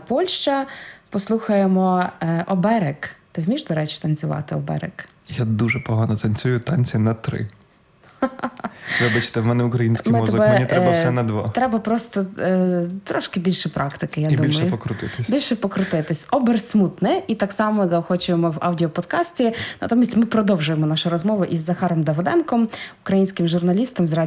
Польща. Послухаємо «Оберег». Ти вмієш, до речі, танцювати «Оберег»? Я дуже погано танцюю танці на 3. Вибачте, в мене український мозок, мені треба все на 2. Треба просто трошки більше практики, я думаю. І більше покрутитись. Більше покрутитись. «Оберсмутне». І так само заохочуємо в аудіоподкасті. Натомість ми продовжуємо нашу розмову із Захаром Давиденком, українським журналістом з